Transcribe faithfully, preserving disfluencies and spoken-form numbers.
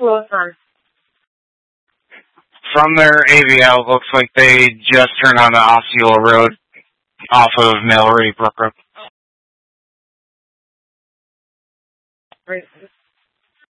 Louis on. From their A V L, it looks like they just turned on the Osceola Road off of Mallory Brook Road. Right.